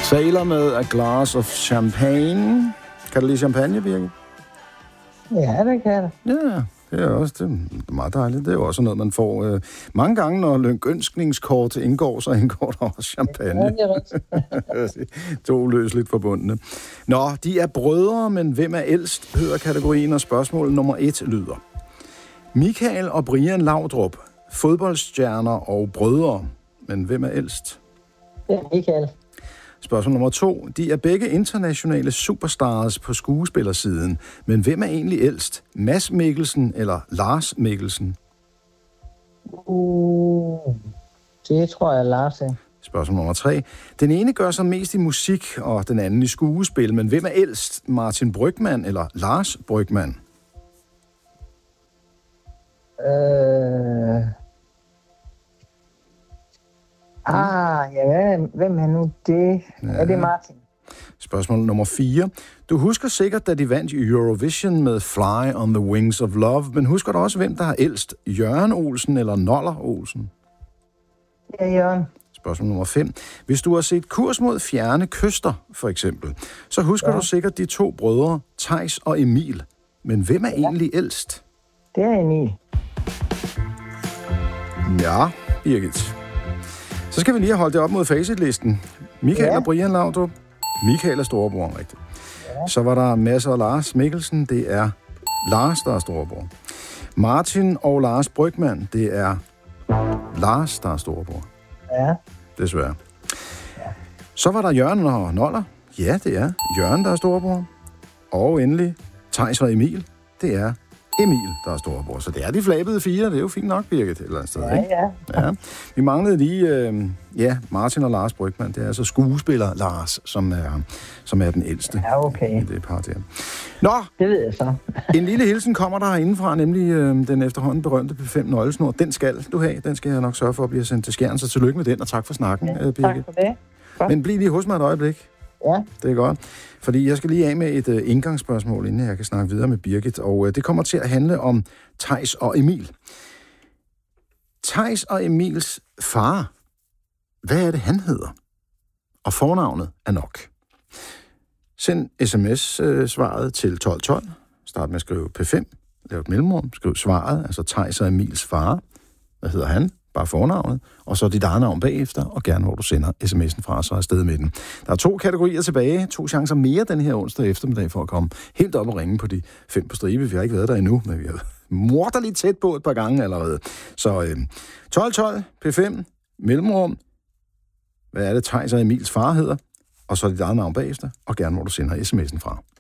Sailor med A Glass of Champagne. Kan du lide champagne, Birgit? Ja, det kan jeg. Ja, det er også det er meget dejligt. Det er jo også noget, man får mange gange, når lykønskningskort indgår, så indgår der også champagne. Ja, det er rigtigt. To uløseligt forbundne. Nå, de er brødre, men hvem er ældst, hedder kategorien, og spørgsmål nummer 1 lyder. Michael og Brian Laudrup, fodboldstjerner og brødre, men hvem er ældst? Det er Michael. Spørgsmål nummer 2. De er begge internationale superstars på skuespillersiden, men hvem er egentlig ældst? Mads Mikkelsen eller Lars Mikkelsen? Det tror jeg, Lars er. Spørgsmål nummer 3. Den ene gør sig mest i musik, og den anden i skuespil, men hvem er ældst? Martin Brygmann eller Lars Brygmann? Ja, hvem er nu det? Ja. Er det Martin? Spørgsmål nummer 4. Du husker sikkert, da de vandt Eurovision med Fly on the Wings of Love, men husker du også, hvem der er ældst? Jørgen Olsen eller Noller Olsen? Ja, Jørgen. Spørgsmål nummer 5. Hvis du har set Kurs mod fjerne kyster, for eksempel, så husker du sikkert de 2 brødre, Theis og Emil. Men hvem er egentlig ældst? Det er Emil. Ja, Birgit. Så skal vi lige have holdt det op mod facitlisten. Michael og Brian Laudrup. Michael er storebror, rigtigt. Ja. Så var der Mads og Lars Mikkelsen. Det er Lars, der er storebror. Martin og Lars Brygmann. Det er Lars, der er storebror. Ja. Desværre. Ja. Så var der Jørgen og Noller. Ja, det er Jørgen, der er storebror. Og endelig Theis og Emil. Det er Emil, der er storebror. Så det er de flabede 4. Det er jo fint nok, Birgit, et eller andet sted, ikke? Ja. Vi manglede lige, Martin og Lars Brygmann. Det er altså skuespiller Lars, som er den ældste. Ja, okay. Det er par der. Nå! Det ved jeg så. En lille hilsen kommer der indefra, nemlig den efterhånden berømte P5 nøglesnor. Den skal du have. Den skal jeg nok sørge for at blive sendt til skærn. Så tillykke med den, og tak for snakken, Birgit. Tak for det. Godt. Men bliv lige hos mig et øjeblik. Ja. Det er godt. Fordi jeg skal lige af med et indgangsspørgsmål, inden jeg kan snakke videre med Birgit. Og det kommer til at handle om Theis og Emil. Theis og Emils far, hvad er det, han hedder? Og fornavnet er nok. Send sms-svaret til 1212. Start med at skrive P5. Lav et mellemrum. Skriv svaret, altså Theis og Emils far. Hvad hedder han? Bare fornavnet, og så dit eget navn bagefter, og gerne hvor du sender sms'en fra, så er afsted med den. Der er 2 kategorier tilbage, 2 chancer mere den her onsdag eftermiddag for at komme helt op og ringe på de 5 på stribe. Vi har ikke været der endnu, men vi har morderligt tæt på et par gange allerede. Så 1212, P5, mellemrum, hvad er det, Theis og Emils far hedder, og så dit eget navn bagefter, og gerne hvor du sender sms'en fra.